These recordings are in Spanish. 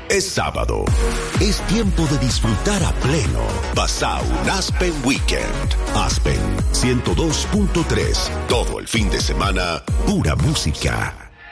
Es sábado. Es tiempo de disfrutar a pleno. Pasa un Aspen Weekend. Aspen 102.3. Todo el fin de semana, pura música.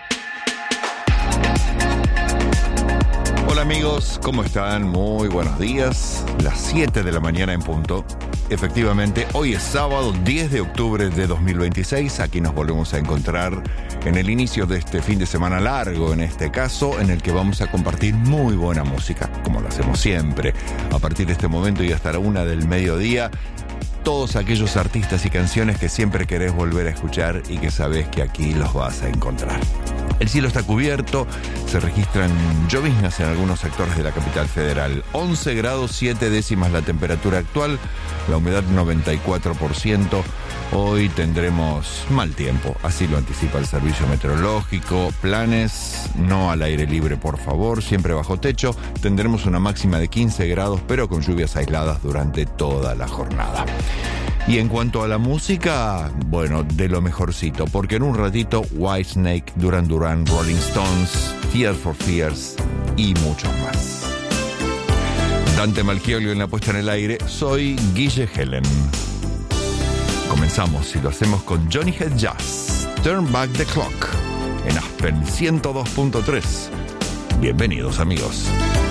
Hola amigos, ¿cómo están? Muy buenos días. Las 7 de la mañana en punto. Efectivamente, hoy es sábado 10 de octubre de 2026. Aquí nos volvemos a encontrar en el inicio de este fin de semana largo, en este caso, en el que vamos a compartir muy buena música, como lo hacemos siempre. A partir de este momento y hasta la 1 del mediodía, todos aquellos artistas y canciones que siempre querés volver a escuchar y que sabés que aquí los vas a encontrar. El cielo está cubierto, se registran lloviznas en algunos sectores de la capital federal. 11 grados 7 décimas la temperatura actual, la humedad 94%. Hoy tendremos mal tiempo, así lo anticipa el servicio meteorológico. Planes, no al aire libre por favor, siempre bajo techo. Tendremos una máxima de 15 grados, pero con lluvias aisladas durante toda la jornada. Y en cuanto a la música, bueno, de lo mejorcito, porque en un ratito Whitesnake, Duran Duran, Rolling Stones, Tears for Fears y muchos más. Dante Malchiolio en la puesta en el aire, soy Guille Helen. Comenzamos y lo hacemos con Johnny Head Jazz, Turn Back the Clock, en Aspen 102.3. Bienvenidos amigos.